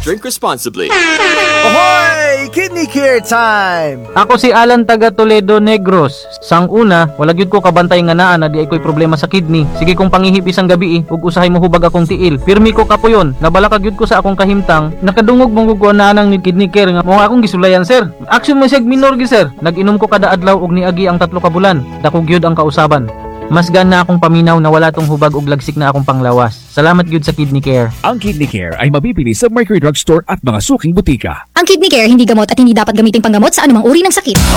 Drink responsibly. Ahoy! Kidney care time! Ako si Alan taga Toledo Negros. Sang una, wala gyud ko kabantay nga naa na di ay ko'y problema sa kidney. Sige kong pangihip isang gabi ug usahay mo hubag akong tiil. Pirmi ko kapuyon, nabalaka gyud ko sa akong kahimtang. Nakadungog mong ko na nang ni kidney care nga mo akong gisulayan sir. Action mo siya minor gi sir. Nag-inom ko kada adlaw og niagi ang 3 ka bulan. Dako gyud ang kausaban. Mas na akong paminaw na wala tong hubag ug lagsik na akong panglawas. Salamat gyud sa kidney care. Ang Kidney Care ay mabibili sa Mercury Drugstore at mga suking butika. Ang Kidney Care hindi gamot at hindi dapat gamiting panggamot sa anumang uri ng sakit.